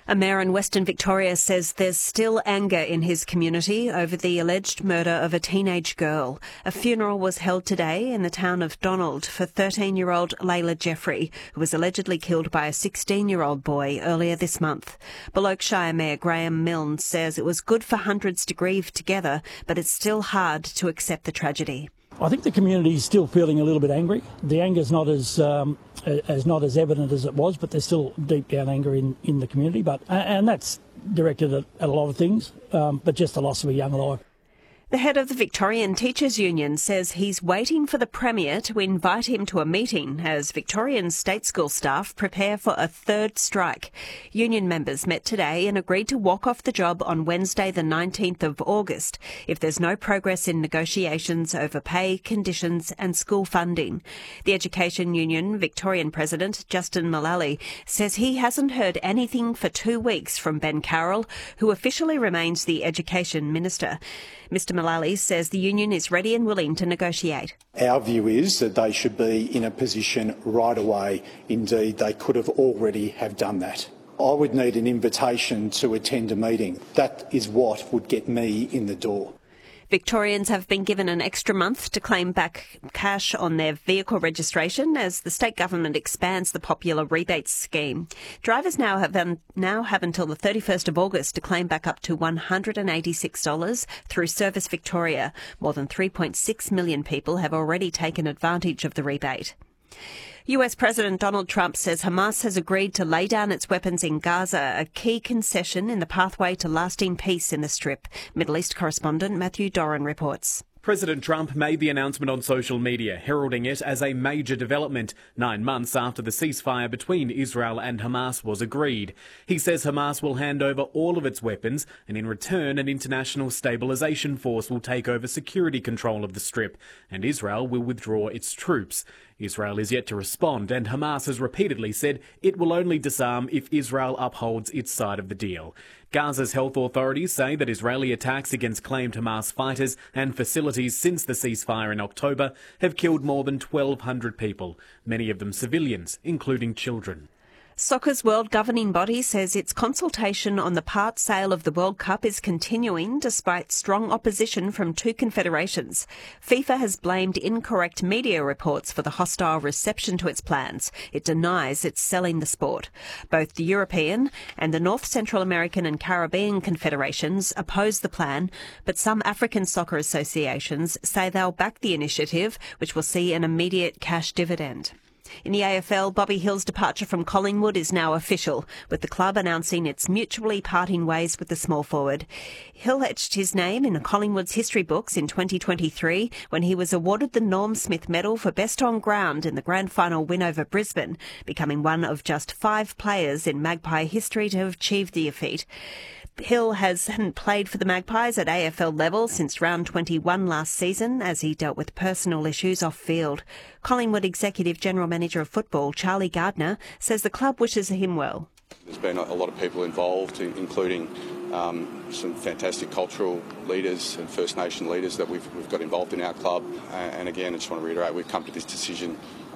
A mayor in Western Victoria says there's still anger in his community over the alleged murder of a teenage girl. A funeral was held today in the town of Donald for 13-year-old Layla Jeffrey, who was allegedly killed by a 16-year-old boy earlier this month. Balokeshire Mayor Graham Milne says it was good for hundreds to grieve together, but it's still hard to accept the tragedy. I think the community is still feeling a little bit angry. The anger's not as evident as it was, but there's still deep down anger in the community. And that's directed at a lot of things, but just the loss of a young life. The head of the Victorian Teachers Union says he's waiting for the Premier to invite him to a meeting as Victorian state school staff prepare for a third strike. Union members met today and agreed to walk off the job on Wednesday the 19th of August if there's no progress in negotiations over pay, conditions and school funding. The Education Union Victorian President Justin Mullally says he hasn't heard anything for 2 weeks from Ben Carroll, who officially remains the Education Minister. Mr Mullally says the union is ready and willing to negotiate. Our view is that they should be in a position right away. Indeed, they could have already have done that. I would need an invitation to attend a meeting. That is what would get me in the door. Victorians have been given an extra month to claim back cash on their vehicle registration as the state government expands the popular rebates scheme. Drivers now have until the 31st of August to claim back up to $186 through Service Victoria. More than 3.6 million people have already taken advantage of the rebate. US President Donald Trump says Hamas has agreed to lay down its weapons in Gaza, a key concession in the pathway to lasting peace in the Strip. Middle East correspondent Matthew Doran reports. President Trump made the announcement on social media, heralding it as a major development 9 months after the ceasefire between Israel and Hamas was agreed. He says Hamas will hand over all of its weapons and in return an international stabilisation force will take over security control of the Strip and Israel will withdraw its troops. Israel is yet to respond and Hamas has repeatedly said it will only disarm if Israel upholds its side of the deal. Gaza's health authorities say that Israeli attacks against claimed Hamas fighters and facilities since the ceasefire in October have killed more than 1,200 people, many of them civilians, including children. Soccer's world governing body says its consultation on the part sale of the World Cup is continuing despite strong opposition from 2 confederations. FIFA has blamed incorrect media reports for the hostile reception to its plans. It denies it's selling the sport. Both the European and the North Central American and Caribbean confederations oppose the plan, but some African soccer associations say they'll back the initiative, which will see an immediate cash dividend. In the AFL, Bobby Hill's departure from Collingwood is now official, with the club announcing it's mutually parting ways with the small forward. Hill etched his name in Collingwood's history books in 2023 when he was awarded the Norm Smith Medal for Best on Ground in the grand final win over Brisbane, becoming one of just 5 players in Magpie history to have achieved the feat. Hill hadn't played for the Magpies at AFL level since round 21 last season as he dealt with personal issues off-field. Collingwood Executive General Manager of Football, Charlie Gardner, says the club wishes him well. There's been a lot of people involved, including some fantastic cultural leaders and First Nation leaders that we've got involved in our club. And again, I just want to reiterate, we've come to this decision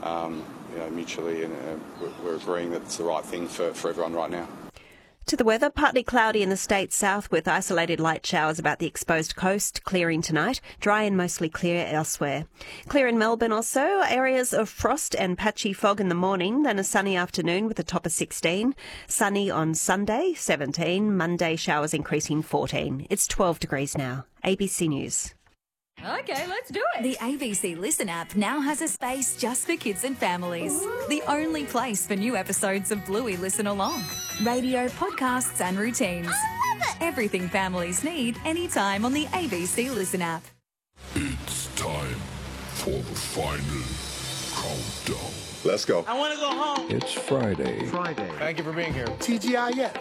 mutually and we're agreeing that it's the right thing for everyone right now. To the weather, partly cloudy in the state's south with isolated light showers about the exposed coast, clearing tonight, dry and mostly clear elsewhere. Clear in Melbourne also, areas of frost and patchy fog in the morning, then a sunny afternoon with a top of 16. Sunny on Sunday, 17. Monday, showers increasing 14. It's 12 degrees now. ABC News. Okay, let's do it. The ABC Listen app now has a space just for kids and families. Ooh. The only place for new episodes of Bluey Listen Along. Radio, podcasts and routines. I love it. Everything families need anytime on the ABC Listen app. It's time for the final countdown. Let's go. I want to go home. It's Friday. Thank you for being here. TGIF.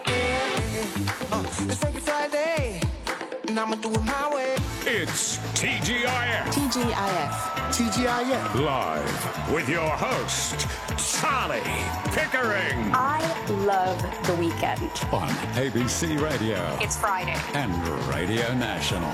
It's Freaky Friday. And I'ma do it my way. It's TGIF. TGIF. Live with your host, Charlie Pickering. I love the weekend. On ABC Radio. It's Friday. And Radio National.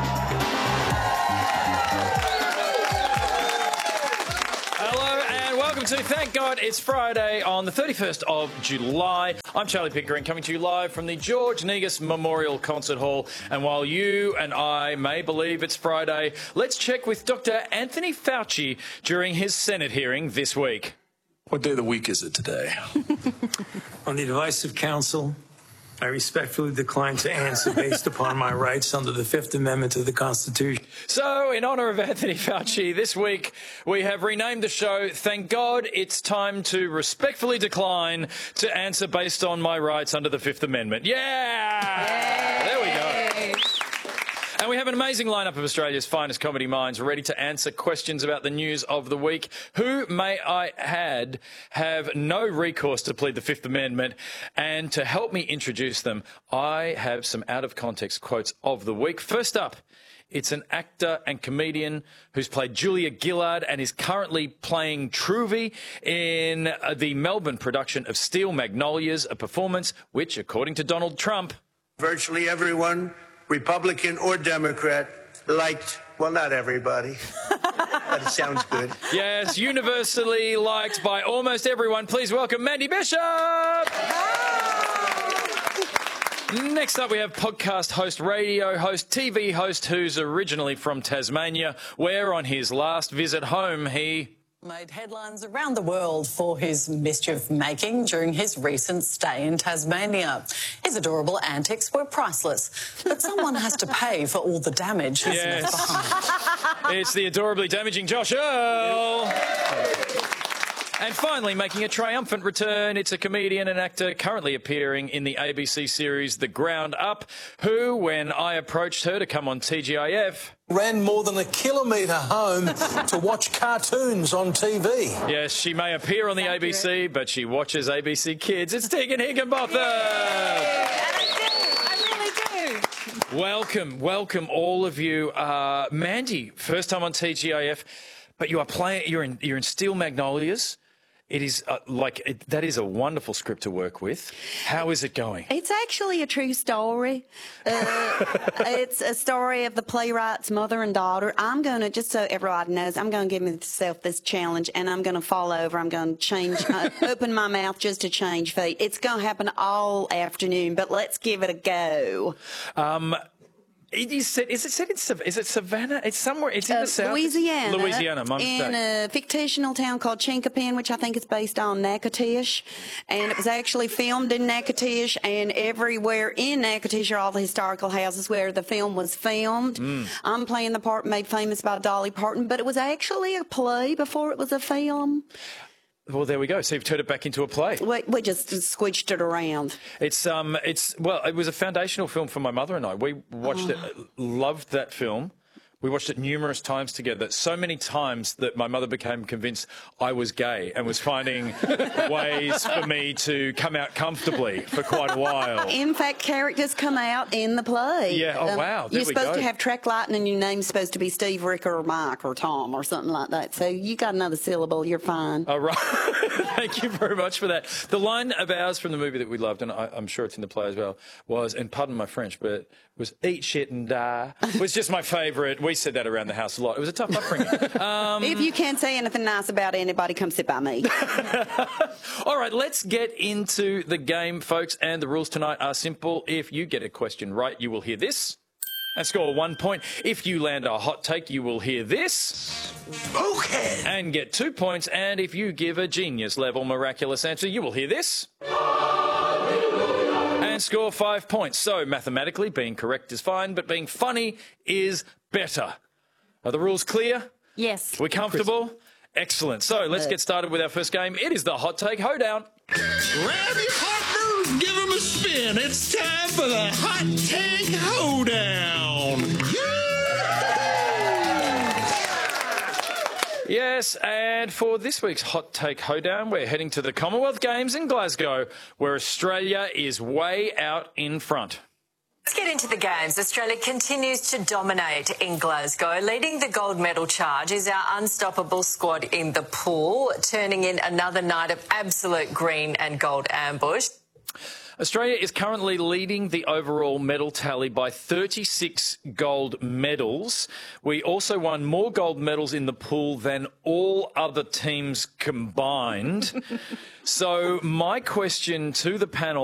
Hello and welcome Welcome to Thank God It's Friday on the 31st of July. I'm Charlie Pickering, coming to you live from the George Negus Memorial Concert Hall. And while you and I may believe it's Friday, let's check with Dr. Anthony Fauci during his Senate hearing this week. What day of the week is it today? On the advice of counsel, I respectfully decline to answer based upon my rights under the Fifth Amendment to the Constitution. So, in honour of Anthony Fauci, this week we have renamed the show Thank God It's Time to Respectfully Decline to Answer Based on My Rights under the Fifth Amendment. Yeah! There we go. And we have an amazing lineup of Australia's finest comedy minds ready to answer questions about the news of the week, who, may I add, have no recourse to plead the Fifth Amendment. And to help me introduce them, I have some out-of-context quotes of the week. First up, it's an actor and comedian who's played Julia Gillard and is currently playing Truvy in the Melbourne production of Steel Magnolias, a performance which, according to Donald Trump, virtually everyone, Republican or Democrat, liked, well, not everybody, but it sounds good. Yes, universally liked by almost everyone. Please welcome Mandy Bishop. Next up, we have podcast host, radio host, TV host, who's originally from Tasmania, where on his last visit home, he made headlines around the world for his mischief-making during his recent stay in Tasmania. His adorable antics were priceless, but someone has to pay for all the damage he's left behind. It's the adorably damaging Josh Earl. And finally, making a triumphant return, it's a comedian and actor currently appearing in the ABC series The Ground Up, who, when I approached her to come on TGIF, ran more than a kilometre home to watch cartoons on TV. Yes, she may appear on the ABC, but she watches ABC Kids. It's Tegan Higginbotham. Welcome, all of you. Mandy, first time on TGIF, but you are playing. You're in Steel Magnolias. It is that is a wonderful script to work with. How is it going? It's actually a true story. It's a story of the playwright's mother and daughter. I'm going to, just so everybody knows, I'm going to give myself this challenge, and I'm going to fall over. I'm going to change, open my mouth just to change feet. It's going to happen all afternoon, but let's give it a go. Is it Savannah? It's somewhere. It's in the south. Louisiana. Louisiana, my mistake. In a fictional town called Chinquapin, which I think is based on Natchitoches, and it was actually filmed in Natchitoches, and everywhere in Natchitoches are all the historical houses where the film was filmed. I'm playing the part made famous by Dolly Parton, but it was actually a play before it was a film. Well, there we go. So you've turned it back into a play. We just squished it around. It was a foundational film for my mother and I. We watched it, loved that film. We watched it numerous times together, so many times that my mother became convinced I was gay and was finding ways for me to come out comfortably for quite a while. In fact, characters come out in the play. Yeah, oh wow, there you're supposed to have track lighting and your name's supposed to be Steve, Rick or Mike or Tom or something like that. So you got another syllable, you're fine. All right. Thank you very much for that. The line of ours from the movie that we loved, and I'm sure it's in the play as well, was, and pardon my French, but was eat shit and die. It was just my favourite. We said that around the house a lot. It was a tough upbringing. If you can't say anything nice about anybody, come sit by me. All right, let's get into the game, folks. And the rules tonight are simple. If you get a question right, you will hear this and score 1 point. If you land a hot take, you will hear this and get 2 points. And if you give a genius-level miraculous answer, you will hear this and score 5 points. So mathematically, being correct is fine, but being funny is better. Are the rules clear? Yes. We're comfortable? Excellent. So let's get started with our first game. It is the Hot Take Hoedown. Grab your partners, give them a spin. It's time for the Hot Take Hoedown. Yes, and for this week's Hot Take Hoedown, we're heading to the Commonwealth Games in Glasgow, where Australia is way out in front. Let's get into the games. Australia continues to dominate in Glasgow. Leading the gold medal charge is our unstoppable squad in the pool, turning in another night of absolute green and gold ambush. Australia is currently leading the overall medal tally by 36 gold medals. We also won more gold medals in the pool than all other teams combined. So my question to the panel